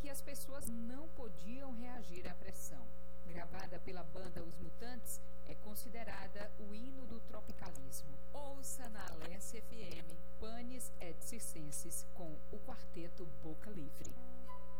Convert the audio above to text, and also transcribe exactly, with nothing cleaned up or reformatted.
que as pessoas não podiam reagir à pressão. Gravada pela banda Os Mutantes, é considerada o hino do tropicalismo. Ouça na Alesse F M, Panis et Circenses, com o quarteto Boca Livre.